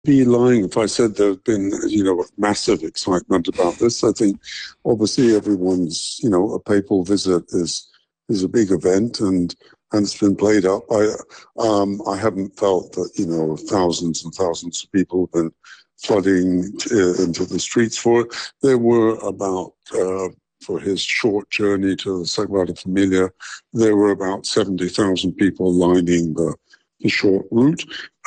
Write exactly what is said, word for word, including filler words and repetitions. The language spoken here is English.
Be lying if I said there's been, you know, massive excitement about this. I think obviously everyone's, you know, a papal visit is is a big event, and and it's been played up. I um I haven't felt that, you know, thousands and thousands of people have been flooding uh, into the streets for it. There were about uh, for his short journey to the Sagrada Familia, there were about seventy thousand people lining the the short route.